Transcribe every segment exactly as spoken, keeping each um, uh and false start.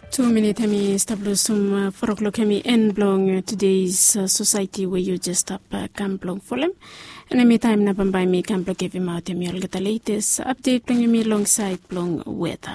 Two minutes hemi stablo sum four o'clock hemi en blong today's uh, society where you just up uh, kam blong folem. And emi time na bambay mi kam blong kevi ma temi all get the latest update blong mi alongside blong weather.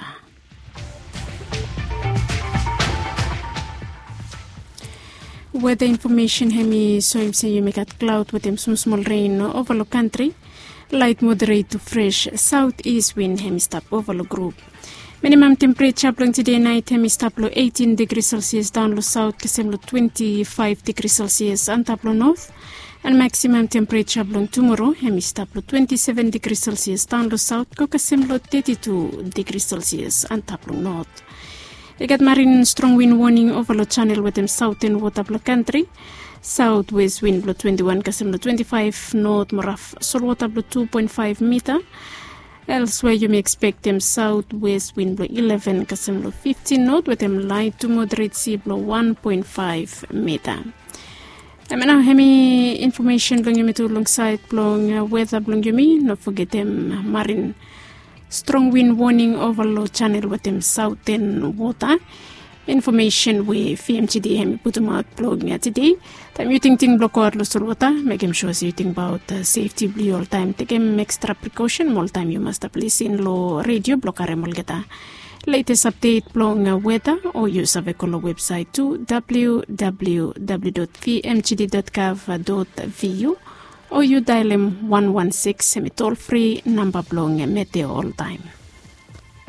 Weather information hemi so im say you make at cloud with them some small rain over the country. Light moderate to fresh southeast wind hemi stop over the group. Minimum temperature blong today night hemi stop lo eighteen degrees Celsius down lo south kasem lo twenty-five degrees Celsius and top lo north. And maximum temperature blong tomorrow hemi stop lo twenty-seven degrees Celsius down lo south ko kasem lo thirty-two degrees Celsius and top lo north. We got marine strong wind warning over the channel with them southern water block country. Southwest wind blow twenty-one, kasem blow twenty-five, north moraf sol water blow two point five meter. Elsewhere you may expect them southwest wind blow eleven, kasem blow fifteen, north with them light to moderate sea blow one point five meter. I mean now hemi information blong yumi to alongside blong uh, weather blong yumi. Not forget them marine strong wind warning over low channel with them southern water. Information with F M G D hemi put them out blog niya today. Time you think ting block or losul water, make him sure you think about uh, safety blue all time. Take him extra precaution, all time you must have listen low radio block aremol geta. Latest update blog uh, weather or use a vehicle website to w w w dot v m g d dot gov dot v u or you dial him one one six semi toll free number blog meteo all time.